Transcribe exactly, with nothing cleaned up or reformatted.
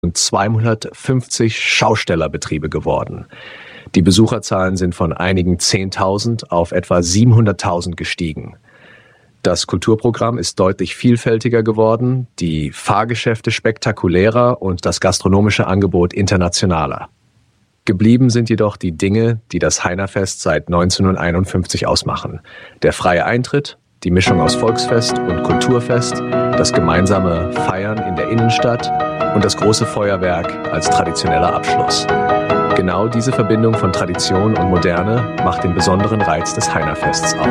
zweihundertfünfzig Schaustellerbetriebe geworden. Die Besucherzahlen sind von einigen Zehntausend auf etwa siebenhunderttausend gestiegen. Das Kulturprogramm ist deutlich vielfältiger geworden, die Fahrgeschäfte spektakulärer und das gastronomische Angebot internationaler. Geblieben sind jedoch die Dinge, die das Heinerfest seit neunzehnhunderteinundfünfzig ausmachen. Der freie Eintritt, die Mischung aus Volksfest und Kulturfest, das gemeinsame Feiern in der Innenstadt und das große Feuerwerk als traditioneller Abschluss. Genau diese Verbindung von Tradition und Moderne macht den besonderen Reiz des Heinerfests aus.